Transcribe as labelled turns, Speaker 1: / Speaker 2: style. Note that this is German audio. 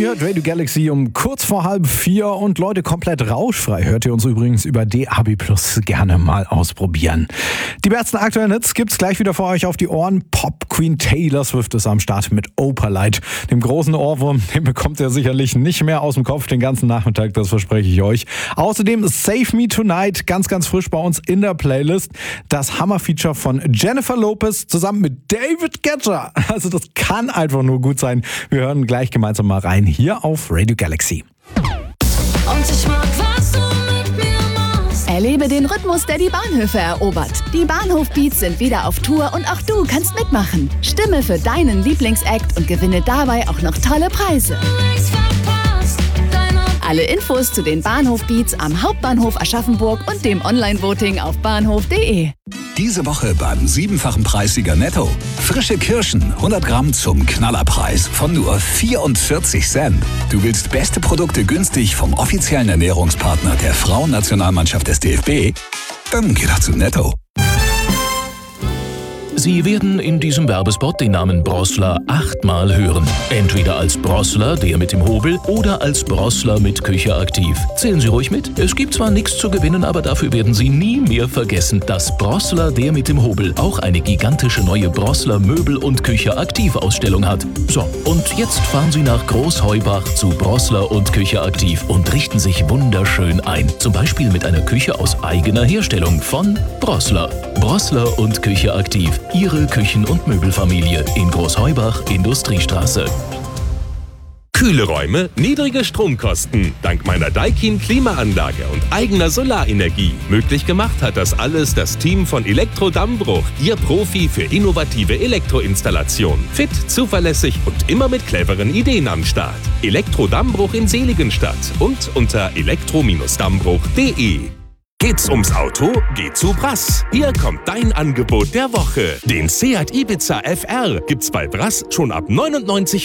Speaker 1: Ihr hört Radio Galaxy um kurz vor 3:30 und Leute, komplett rauschfrei hört ihr uns übrigens über DAB+ gerne mal ausprobieren. Die besten aktuellen Hits gibt's gleich wieder für euch auf die Ohren. Pop Queen Taylor Swift ist am Start mit Opalite. Dem großen Ohrwurm, den bekommt ihr sicherlich nicht mehr aus dem Kopf den ganzen Nachmittag, das verspreche ich euch. Außerdem Save Me Tonight, ganz, ganz frisch bei uns in der Playlist. Das Hammer-Feature von Jennifer Lopez zusammen mit David Guetta. Also das kann einfach nur gut sein. Wir hören gleich gemeinsam mal rein hier auf Radio Galaxy.
Speaker 2: Und ich mag, was du mit mir machst.
Speaker 3: Erlebe den Rhythmus, der die Bahnhöfe erobert. Die Bahnhof-Beats sind wieder auf Tour und auch du kannst mitmachen. Stimme für deinen Lieblingsact und gewinne dabei auch noch tolle Preise.
Speaker 2: Nichts verpasst.
Speaker 3: Alle Infos zu den Bahnhof-Beats am Hauptbahnhof Aschaffenburg und dem Online-Voting auf bahnhof.de.
Speaker 4: Diese Woche beim 7-fachen Preissieger Netto. Frische Kirschen, 100 Gramm zum Knallerpreis von nur 44 Cent. Du willst beste Produkte günstig vom offiziellen Ernährungspartner der Frauennationalmannschaft des DFB? Dann geh doch zu Netto.
Speaker 5: Sie werden in diesem Werbespot den Namen Brossler 8-mal hören. Entweder als Brossler, der mit dem Hobel, oder als Brossler mit Küche aktiv. Zählen Sie ruhig mit. Es gibt zwar nichts zu gewinnen, aber dafür werden Sie nie mehr vergessen, dass Brossler, der mit dem Hobel, auch eine gigantische neue Brossler Möbel- und Küche aktiv Ausstellung hat. So, und jetzt fahren Sie nach Großheubach zu Brossler und Küche aktiv und richten sich wunderschön ein. Zum Beispiel mit einer Küche aus eigener Herstellung von Brossler. Brossler und Küche aktiv. Ihre Küchen- und Möbelfamilie in Großheubach, Industriestraße.
Speaker 6: Kühle Räume, niedrige Stromkosten. Dank meiner Daikin Klimaanlage und eigener Solarenergie. Möglich gemacht hat das alles das Team von Elektro Dammbruch, Ihr Profi für innovative Elektroinstallation. Fit, zuverlässig und immer mit cleveren Ideen am Start. Elektro Dammbruch in Seligenstadt und unter elektro-dammbruch.de. Geht's ums Auto? Geh zu Brass. Hier kommt dein Angebot der Woche. Den Seat Ibiza FR gibt's bei Brass schon ab 99